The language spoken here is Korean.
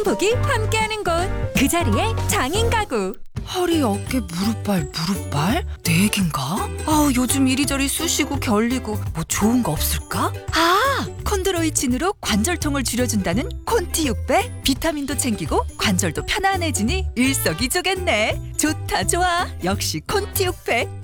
복이 함께하는 곳, 그 자리에 장인 가구. 허리, 어깨, 무릎발? 내 얘긴가? 아우, 요즘 이리저리 쑤시고 결리고 뭐 좋은 거 없을까? 아, 콘드로이친으로 관절통을 줄여준다는 콘티 600. 비타민도 챙기고 관절도 편안해지니 일석이조겠네. 좋다, 좋아. 역시 콘티 600.